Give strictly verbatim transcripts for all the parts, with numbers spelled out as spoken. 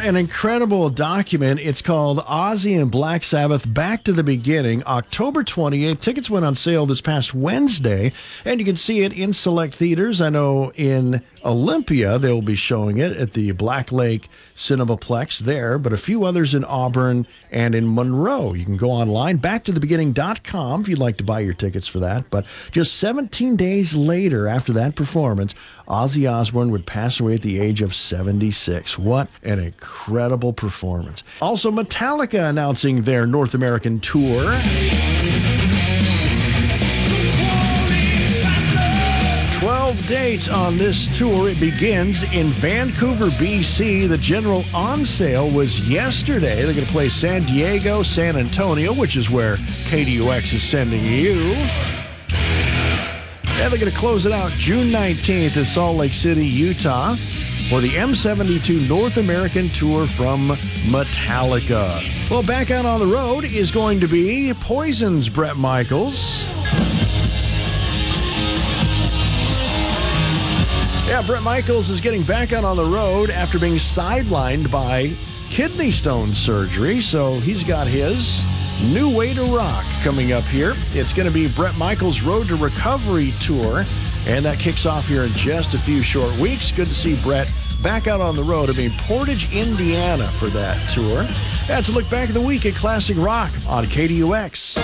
an incredible document. It's called Ozzy and Black Sabbath Back to the Beginning, October twenty-eighth. Tickets went on sale this past Wednesday, and you can see it in select theaters. I know in Olympia, they'll be showing it at the Black Lake Cinemaplex there, but a few others in Auburn and in Monroe. You can go online, back to the beginning dot com, if you'd like to buy your tickets for that. But just seventeen days later after that performance, Ozzy Osbourne would pass away at the age of seventy-six. What an incredible performance. Also, Metallica announcing their North American tour. twelve dates on this tour. It begins in Vancouver, B C. The general on sale was yesterday. They're going to play San Diego, San Antonio, which is where K D U X is sending you. And they're going to close it out June nineteenth at Salt Lake City, Utah, for the M seventy-two North American Tour from Metallica. Well, back out on the road is going to be Poison's Bret Michaels. Yeah, Bret Michaels is getting back out on the road after being sidelined by kidney stone surgery, so he's got his New Way to Rock coming up here. It's going to be Bret Michaels' Road to Recovery Tour, and that kicks off here in just a few short weeks. Good to see Bret back out on the road. I mean, Portage, Indiana for that tour. That's a look back at the week at Classic Rock on K D U X.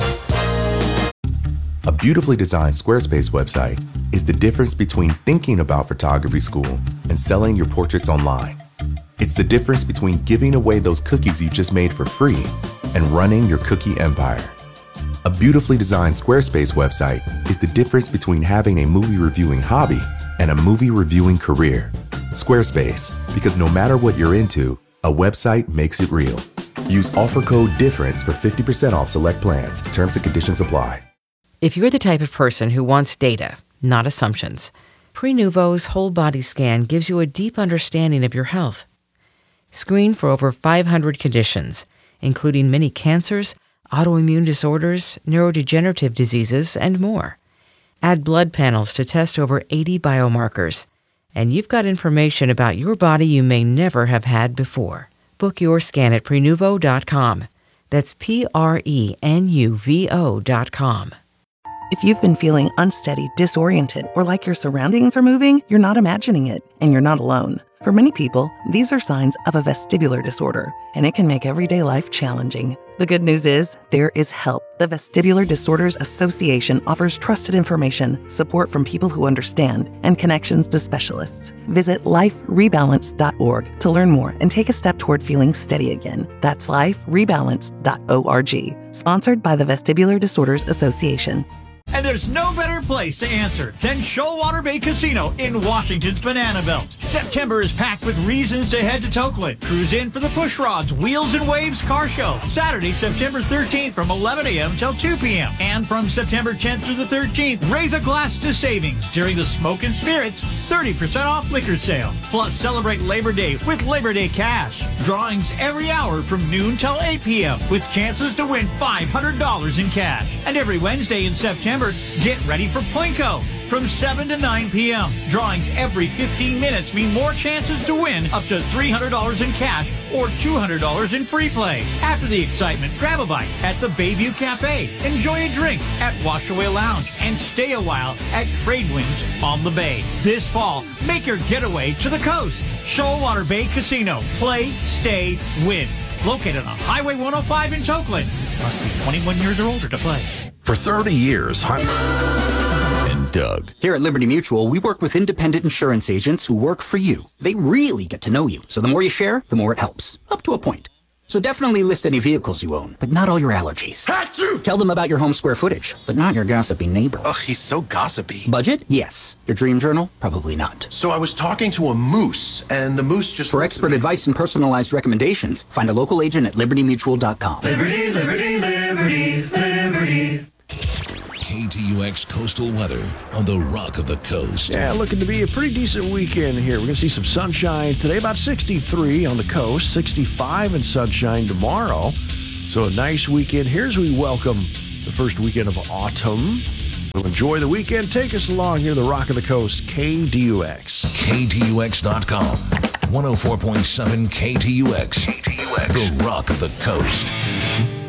A beautifully designed Squarespace website is the difference between thinking about photography school and selling your portraits online. It's the difference between giving away those cookies you just made for free and running your cookie empire. A beautifully designed Squarespace website is the difference between having a movie reviewing hobby and a movie reviewing career. Squarespace, because no matter what you're into, a website makes it real. Use offer code DIFFERENCE for fifty percent off select plans. Terms and conditions apply. If you're the type of person who wants data, not assumptions, Prenuvo's whole body scan gives you a deep understanding of your health. Screen for over five hundred conditions, including many cancers, autoimmune disorders, neurodegenerative diseases, and more. Add blood panels to test over eighty biomarkers, and you've got information about your body you may never have had before. Book your scan at Prenuvo dot com. That's P R E N U V O dot com. If you've been feeling unsteady, disoriented, or like your surroundings are moving, you're not imagining it, and you're not alone. For many people, these are signs of a vestibular disorder, and it can make everyday life challenging. The good news is, there is help. The Vestibular Disorders Association offers trusted information, support from people who understand, and connections to specialists. Visit life rebalance dot org to learn more and take a step toward feeling steady again. That's life rebalance dot org. Sponsored by the Vestibular Disorders Association. And there's no better place to answer than Shoalwater Bay Casino in Washington's Banana Belt. September is packed with reasons to head to Tokeland. Cruise in for the Push Rods Wheels and Waves Car Show. Saturday, September thirteenth from eleven a.m. till two p.m. And from September tenth through the thirteenth, raise a glass to savings during the Smoke and Spirits thirty percent off liquor sale. Plus, celebrate Labor Day with Labor Day Cash. Drawings every hour from noon till eight p.m. with chances to win five hundred dollars in cash. And every Wednesday in September, get ready for Plinko from seven to nine p.m. Drawings every fifteen minutes mean more chances to win up to three hundred dollars in cash or two hundred dollars in free play. After the excitement, grab a bite at the Bayview Cafe, enjoy a drink at Washaway Lounge, and stay a while at Tradewinds on the Bay. This fall, make your getaway to the coast. Shoalwater Bay Casino. Play, stay, win. Located on Highway one oh five in Tokeland. Must be twenty-one years or older to play. For thirty years, Hunt and Doug. Here at Liberty Mutual, we work with independent insurance agents who work for you. They really get to know you, so the more you share, the more it helps. Up to a point. So definitely list any vehicles you own, but not all your allergies. Achoo! Tell them about your home square footage, but not your gossipy neighbor. Ugh, he's so gossipy. Budget? Yes. Your dream journal? Probably not. So I was talking to a moose, and the moose just... For expert advice and personalized recommendations, find a local agent at liberty mutual dot com. Liberty, liberty, liberty, liberty. K T U X Coastal Weather on the Rock of the Coast. Yeah, looking to be a pretty decent weekend here. We're going to see some sunshine today, about sixty-three on the coast, sixty-five and sunshine tomorrow. So a nice weekend. Here's we welcome the first weekend of autumn. So enjoy the weekend. Take us along here, the Rock of the Coast, K D U X. K T U X dot com. one oh four point seven K T U X, the Rock of the Coast.